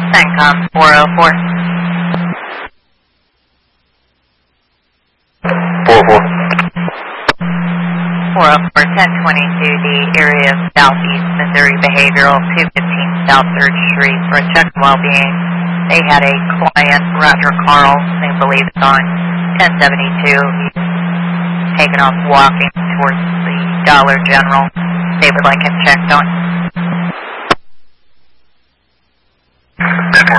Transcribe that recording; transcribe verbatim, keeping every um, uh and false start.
CENTCOM four oh four. four oh four. four oh four, ten twenty-two, the area of Southeast Missouri Behavioral, two fifteen South third Street for a check of well-being. They had a client, Roger Carl, they believe it's on ten seventy-two. He's taken off walking towards the Dollar General. They would like him checked on. ten four